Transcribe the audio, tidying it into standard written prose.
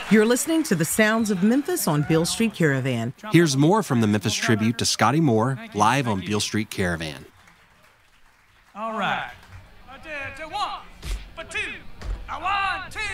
You're listening to the sounds of Memphis on Beale Street Caravan. Here's more from the Memphis tribute to Scotty Moore live on Beale Street Caravan. All right. 1, 2, 1, 2.